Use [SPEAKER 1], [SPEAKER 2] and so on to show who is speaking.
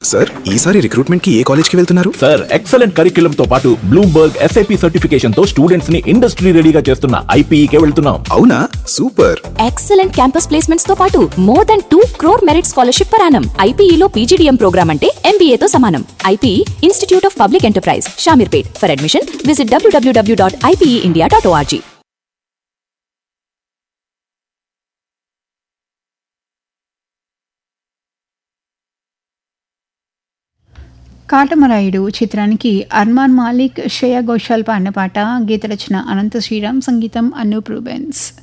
[SPEAKER 1] Sir ఈసారి recruitment కి ఏ college కి వెళ్తున్నారు?
[SPEAKER 2] సార్ ఎక్సలెంట్ కరిక్యులం తో పాటు బ్లూంబర్గ్ SAP సర్టిఫికేషన్ తో స్టూడెంట్స్ ని ఇండస్ట్రీ రెడీగా చేస్తున్న IPE కే వెళ్తున్నాం.
[SPEAKER 1] అవునా, సూపర్.
[SPEAKER 3] ఎక్సలెంట్ క్యాంపస్ ప్లేస్మెంట్స్ తో పాటు more than 2 crore merit scholarship per annum. IPE లో PGDM ప్రోగ్రామ్ అంటే MBA తో సమానం. IPE institute of public enterprise, Shamirpet. For admission visit www.ipeindia.org.
[SPEAKER 4] Katamarayudu చిత్రానికి అర్మాన్ మాలిక్, శ్రేయా ఘోషాల్ పాడిన పాట. గీత రచన అనంత శ్రీరామ్, సంగీతం అనూప్ రూబెన్స్.